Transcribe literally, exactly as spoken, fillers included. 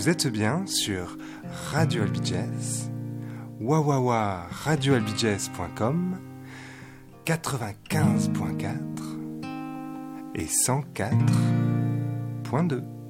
Vous êtes bien sur Radio Albi Jazz, wawawa radio albi jazz point com, quatre-vingt-quinze point quatre et cent quatre point deux.